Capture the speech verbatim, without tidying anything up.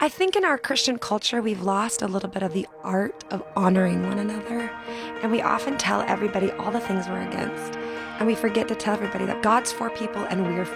I think in our Christian culture, we've lost a little bit of the art of honoring one another. And we often tell everybody all the things we're against. And we forget to tell everybody that God's for people and we're